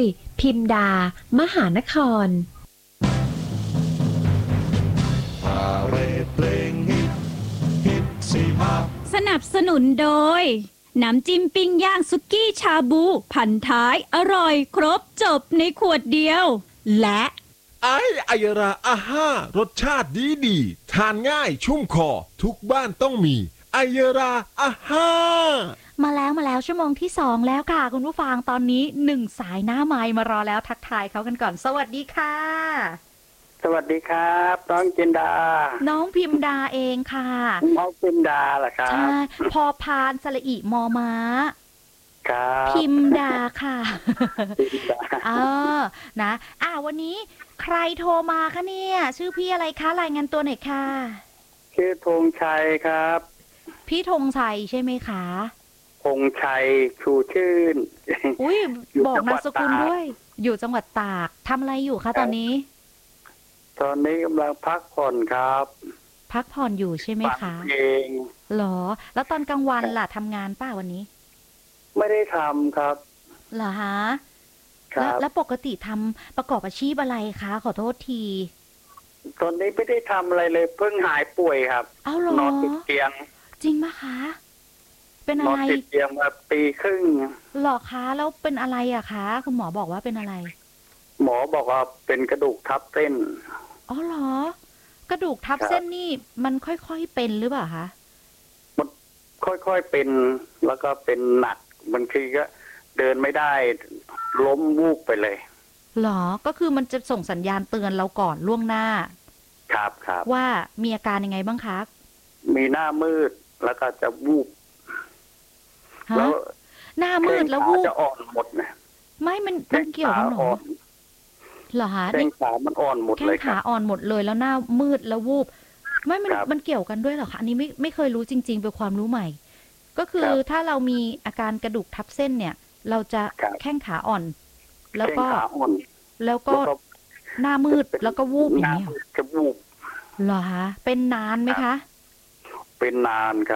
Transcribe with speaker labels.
Speaker 1: พิมดามหานคร
Speaker 2: สนับสนุนโดยน้ำจิ้มปิ้งย่างสุกี้ชาบูพันท้ายอร่อยครบจบในขวดเดียวและ
Speaker 3: ไอยราอาห้ารสชาติดีทานง่ายชุ่มคอทุกบ้านต้องมีไอยราอาห้า
Speaker 4: มาแล้วชั่วโมงที่2แล้วค่ะคุณผู้ฟังตอนนี้1สายหน้าไมค์มารอแล้วทักทายเขากันก่อนสวัสดีค่ะ
Speaker 5: สวัสดีครับน้องจินดา
Speaker 4: น้องพิมดาเองค่ะ
Speaker 5: น้องจินดาเหรอครับ
Speaker 4: ใช่พอพานสระอิมอม้า
Speaker 5: ครับ
Speaker 4: พิมดาค่ะนะวันนี้ใครโทรมาคะเนี่ยชื่อพี่อะไรคะรายงานตัวหน่อยค่ะ
Speaker 5: ชื่อธงชัยครับ
Speaker 4: พี่ธงชัยใช่ไหมคะ
Speaker 5: ธงชัยชูชื่น
Speaker 4: อุ้ยบอกนามสกุลด้วยอยู่จังหวัดตากทำอะไรอยู่คะตอนนี้
Speaker 5: กำลังพักผ่อนครับ
Speaker 4: พักผ่อนอยู่ใช่ไหมคะ
Speaker 5: เอง
Speaker 4: หรอแล้วตอนกลางวันล่ะทำงานป้าวันนี้
Speaker 5: ไม่ได้ทำครับ
Speaker 4: เหรอฮะแล้วปกติทำประกอบอาชีพอะไรคะขอโทษที
Speaker 5: ตอนนี้ไม่ได้ทำอะไรเลยเพิ่งหายป่วยครับนอนติดเตียง
Speaker 4: จริงไหมคะเป็นอะไร
Speaker 5: นอนติดเตียงมาปีครึ่ง
Speaker 4: หรอคะแล้วเป็นอะไรอะคะคุณหมอบอกว่าเป็นอะไร
Speaker 5: หมอบอกว่าเป็นกระดูกทับเส้น
Speaker 4: อ๋อเหรอกระดูกทับเส้นนี่มันค่อยๆเป็นหรือเปล่าคะ
Speaker 5: มันค่อยๆเป็นแล้วก็เป็นหนักบางทีก็เดินไม่ได้ล้มวูบไปเลย
Speaker 4: หรอก็คือมันจะส่งสัญญาณเตือนเราก่อนล่วงหน้า
Speaker 5: ครับ
Speaker 4: ว่ามีอาการยังไงบ้างคะ
Speaker 5: มีหน้ามืดแล้วก็จะวูบ
Speaker 4: แล้วหน้ามืดแล้ววูบ
Speaker 5: จะอ่อนหมดนะ
Speaker 4: ไม่มันเกี่ยวกันหรอเหรอคะ
Speaker 5: แข้งขามันอ่อนหมดเลย
Speaker 4: แข้งขาอ่อนหมดเลยแล้วหน้ามืดแล้ววูบไม่มันเกี่ยวกันด้วยเหรอคะอันนี้ไม่เคยรู้จริงๆเป็นความรู้ใหม่ก็คือถ้าเรามีอาการกระดูกทับเส้นเนี่ยเราจะแข้งขาอ่อนแล้วก็หน้ามืดแล้วก็วูบอย่างนี้
Speaker 5: จะวูบ
Speaker 4: เหรอคะเป็นนานไหมคะ
Speaker 5: เป็นนานครับ